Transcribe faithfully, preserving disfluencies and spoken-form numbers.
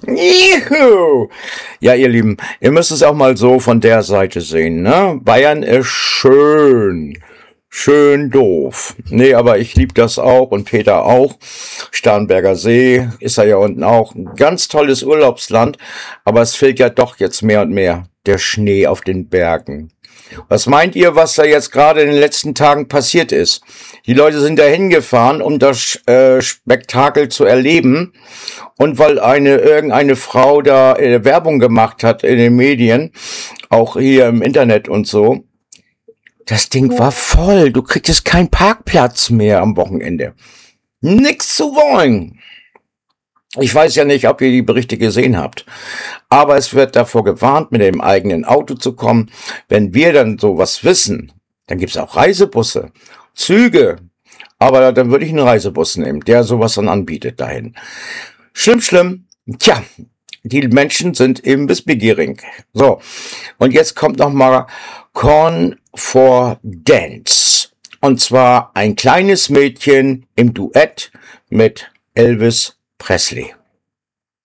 Juhu. Ja, ihr Lieben, ihr müsst es auch mal so von der Seite sehen, ne? Bayern ist schön. Schön doof. Nee, aber ich lieb das auch und Peter auch. Starnberger See ist ja unten auch ein ganz tolles Urlaubsland, aber es fehlt ja doch jetzt mehr und mehr der Schnee auf den Bergen. Was meint ihr, was da jetzt gerade in den letzten Tagen passiert ist? Die Leute sind da hingefahren, um das äh, Spektakel zu erleben. Und weil eine irgendeine Frau da äh, Werbung gemacht hat in den Medien, auch hier im Internet und so, das Ding war voll. Du kriegst keinen Parkplatz mehr am Wochenende. Nix zu wollen. Ich weiß ja nicht, ob ihr die Berichte gesehen habt, aber es wird davor gewarnt, mit dem eigenen Auto zu kommen. Wenn wir dann sowas wissen, dann gibt's auch Reisebusse, Züge, aber dann würde ich einen Reisebus nehmen, der sowas dann anbietet dahin. Schlimm, schlimm. Tja, die Menschen sind eben wissbegierig. So, und jetzt kommt noch mal Corn for Dance. Und zwar ein kleines Mädchen im Duett mit Elvis Presley.